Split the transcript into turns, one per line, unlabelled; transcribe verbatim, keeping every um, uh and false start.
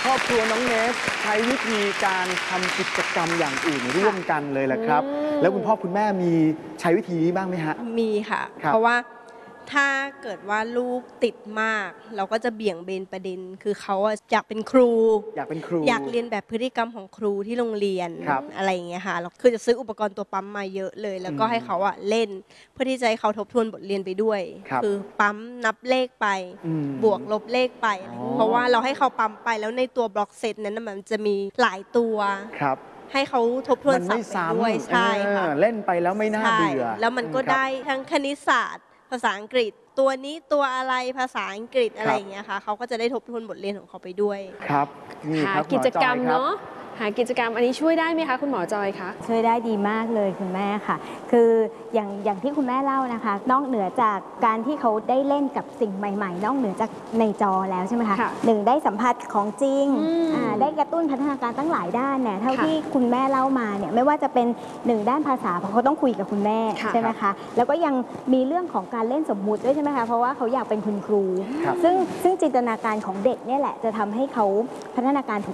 ครอบครัวน้องเนสใช้วิธีการทำกิจกรรมอย่างอื่นร่วมกันเลยแหละครับแล้วคุณพ่อคุณแม่มีใช้วิธีนี้บ้างไหมฮะ
มีค่ะเพราะว่าถ้าเกิดว่าลูกติดมากเราก็จะเบี่ยงเบนประเด็นคือเขาอยากเป็นครู
อยากเป็นครู
อยากเรียนแบบพฤติกรรมของครูที่โรงเรียนอะไรอย่างเงี้ยค่ะเราคือจะซื้ออุปกรณ์ตัวปั๊มมาเยอะเลยแล้วก็ให้เขาอะเล่นเพื่อที่จะให้เขาทบทวนบทเรียนไปด้วยคือปั๊มนับเลขไปบวกลบเลขไปเพราะว่าเราให้เขาปั๊มไปแล้วในตัวบล็อกเซตนั้นมันจะมีหลายตัวให้เขาทบทวนศัพท์ไปด้วยใช่ค่ะ
เล่นไปแล้วไม่น่าเบื่อ
แล้วมันก็ได้ทั้งคณิตศาสตร์ภาษาอังกฤษตัวนี้ตัวอะไรภาษาอังกฤษอะไรอย่างเงี้ยค่ะเขาก็จะได้ทบทวนบทเรียนของเขาไปด้วย
ครับนี่ครับ
กิจกรรมเนาะหากิจกรรมอันนี้ช่วยได้ไหมคะคุณหมอจอยคะ
ช่วยได้ดีมากเลยคุณแม่ค่ะคืออย่างอย่างที่คุณแม่เล่านะคะนอกเหนือจากการที่เขาได้เล่นกับสิ่งใหม่ๆนอกเหนือจากในจอแล้วใช่ไหมคะหนึ่งได้สัมผัสของจริงได้กระตุ้นพัฒนาการตั้งหลายด้านเนี่ยเท่าที่คุณแม่เล่ามาเนี่ยไม่ว่าจะเป็นหนึ่งด้านภาษาเพราะเขาต้องคุยกับคุณแม่ใช่ไหมคะแล้วก็ยังมีเรื่องของการเล่นสมมุติด้วยใช่ไหมคะเพราะว่าเขาอยากเป็นคุณครูซึ่งซึ่งจินตนาการของเด็กเนี่ยแหละจะทำให้เขาพัฒนาการถูก